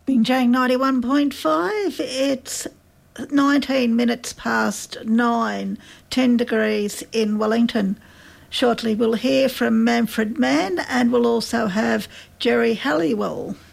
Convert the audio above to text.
Binjang 91.5, it's 19 minutes past 9, 10 degrees in Wellington. Shortly we'll hear from Manfred Mann and we'll also have Jerry Halliwell.